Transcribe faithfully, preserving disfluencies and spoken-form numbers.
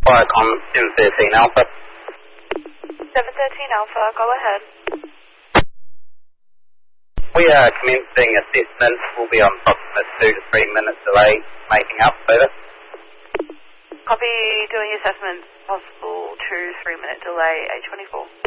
Viacom seven thirteen Alpha. seven thirteen Alpha, go ahead. We are commencing assessments. We'll be on approximate two to three minutes delay, making up, over. Copy, doing assessments, possible two, three minute delay, A twenty-four.